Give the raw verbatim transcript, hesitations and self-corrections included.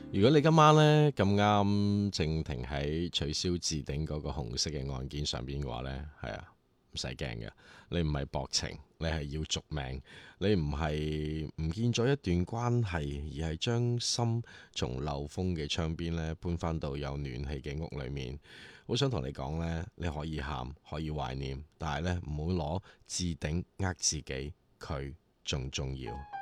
如果你今晚呢咁啱正停喺取消置頂嗰個紅色嘅按鍵上邊嘅話呢，係啊，唔使驚嘅。你唔係薄情，你係要續命。你唔係唔見咗一段關係，而係將心從漏風嘅窗邊呢搬翻到有暖氣嘅屋裏面。好想同你講呢，你可以喊，可以懷念，但係呢，唔好攞置頂呃自己，佢仲重要。